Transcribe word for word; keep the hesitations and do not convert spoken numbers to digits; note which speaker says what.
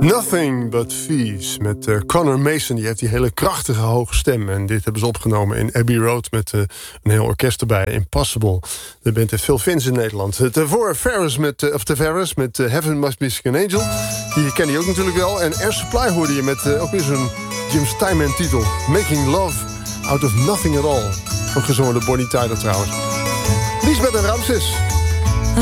Speaker 1: Nothing But Thieves met uh, Connor Mason. Die heeft die hele krachtige hoge stem. En dit hebben ze opgenomen in Abbey Road met uh, een heel orkest erbij. Impossible. De band heeft veel fans in Nederland. Tevoren Ferris met, uh, of Tavares met uh, Heaven Must Be an Angel. Die ken je ook natuurlijk wel. En Air Supply hoorde je met uh, ook weer zo'n Jim Steinman titel. Making Love Out of Nothing At All. Ook gezongen door Bonnie Tyler trouwens. Liesbeth en Ramses.